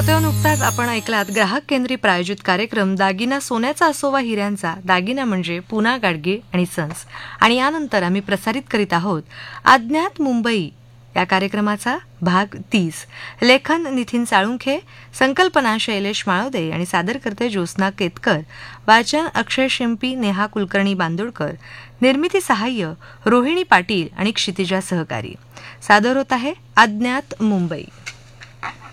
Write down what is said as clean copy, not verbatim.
श्रोतेहो, नुकताच आपण ऐकलात ग्राहक केंद्री प्रायोजित कार्यक्रम दागिना सोन्याचा असो वा हिऱ्यांचा, दागिना म्हणजे पुना गाडगे आणि सन्स. आणि यानंतर आम्ही प्रसारित करीत आहोत अज्ञात मुंबई या कार्यक्रमाचा भाग 30. लेखन नितीन साळुंखे, संकल्पना शैलेश माळोदे आणि सादर करते ज्योत्स्ना केतकर. वाचन अक्षय शिंपी, नेहा कुलकर्णी बांदोडकर. निर्मिती सहाय्य रोहिणी पाटील आणि क्षितिजा सहकारी. सादर होत आहे अज्ञात मुंबई.